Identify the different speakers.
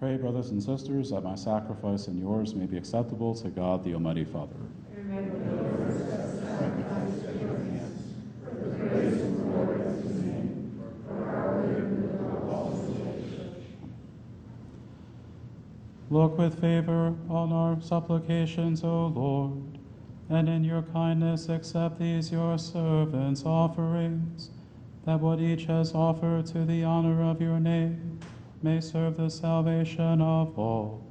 Speaker 1: Pray, brothers and sisters, that my sacrifice and yours may be acceptable to God, the Almighty Father. Look with favor on our supplications, O Lord, and in your kindness accept these your servants' offerings, that what each has offered to the honor of your name may serve the salvation of all.